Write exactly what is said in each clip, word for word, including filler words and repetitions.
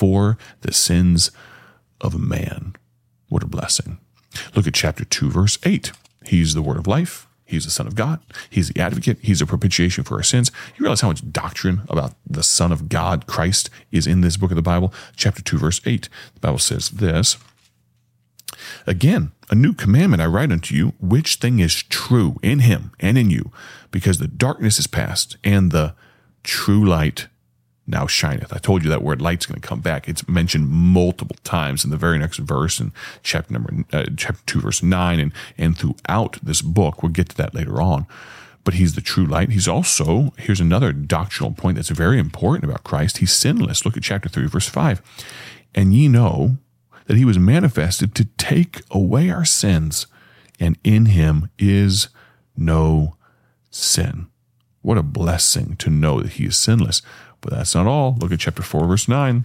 for the sins of man. What a blessing. Look at chapter two, verse eight. He's the word of life. He's the Son of God. He's the advocate. He's a propitiation for our sins. You realize how much doctrine about the Son of God, Christ, is in this book of the Bible? Chapter two, verse eight. The Bible says this, "Again, a new commandment I write unto you, which thing is true in him and in you, because the darkness is past, and the true light now shineth." I told you that word light's going to come back. It's mentioned multiple times in the very next verse in chapter number uh, chapter two, verse nine, and, and throughout this book. We'll get to that later on. But he's the true light. He's also, here's another doctrinal point that's very important about Christ. He's sinless. Look at chapter three, verse five. "And ye know that he was manifested to take away our sins, and in him is no sin." What a blessing to know that he is sinless. But that's not all. Look at chapter four, verse nine.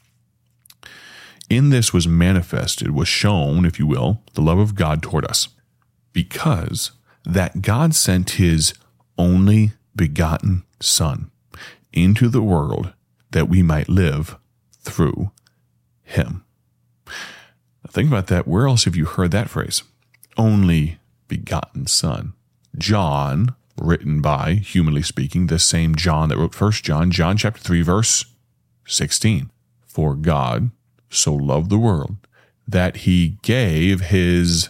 "In this was manifested, was shown, if you will, the love of God toward us, because that God sent his only begotten Son into the world that we might live through him." Now think about that. Where else have you heard that phrase? Only begotten Son. John, written by, humanly speaking, the same John that wrote First John, John chapter three, verse sixteen. "For God so loved the world that he gave his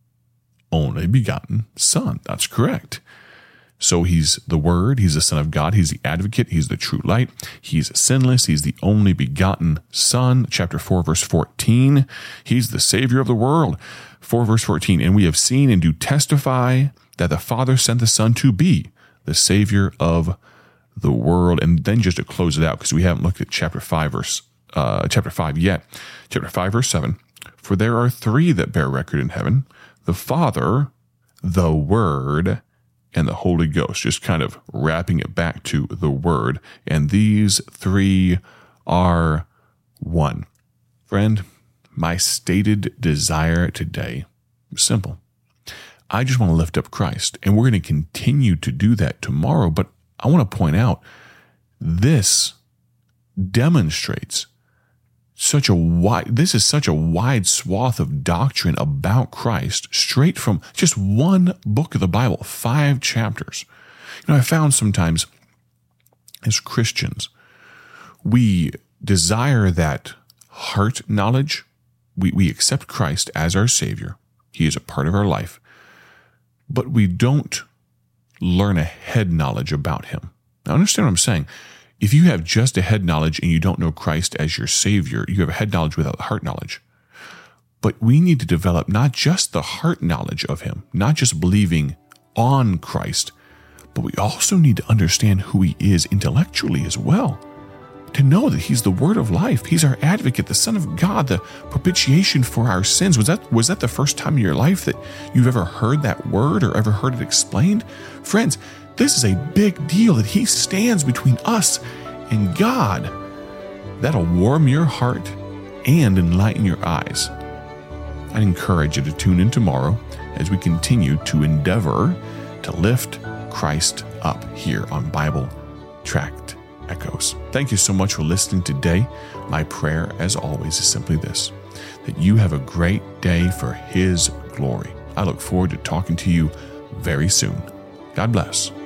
only begotten Son." That's correct. So he's the Word, he's the Son of God, he's the advocate, he's the true light, he's sinless, he's the only begotten Son. Chapter four, verse fourteen, he's the Savior of the world. four, verse fourteen, "And we have seen and do testify that the Father sent the Son to be the Savior of the world." And then just to close it out, because we haven't looked at chapter five, verse uh, chapter five yet. Chapter five, verse seven. "For there are three that bear record in heaven, the Father, the Word, and the Holy Ghost." Just kind of wrapping it back to the Word. "And these three are one." Friend, my stated desire today is simple. I just want to lift up Christ, and we're going to continue to do that tomorrow. But I want to point out, this demonstrates such a wide, this is such a wide swath of doctrine about Christ, straight from just one book of the Bible, five chapters. You know, I found sometimes as Christians, we desire that heart knowledge. We, we accept Christ as our Savior. He is a part of our life. But we don't learn a head knowledge about him. Now, understand what I'm saying. If you have just a head knowledge and you don't know Christ as your Savior, you have a head knowledge without heart knowledge. But we need to develop not just the heart knowledge of him, not just believing on Christ, but we also need to understand who he is intellectually as well. To know that he's the Word of life. He's our advocate, the Son of God, the propitiation for our sins. Was that, was that the first time in your life that you've ever heard that word or ever heard it explained? Friends, this is a big deal that he stands between us and God. That'll warm your heart and enlighten your eyes. I encourage you to tune in tomorrow as we continue to endeavor to lift Christ up here on Bible Tract Echoes. Thank you so much for listening today. My prayer, as always, is simply this, that you have a great day for his glory. I look forward to talking to you very soon. God bless.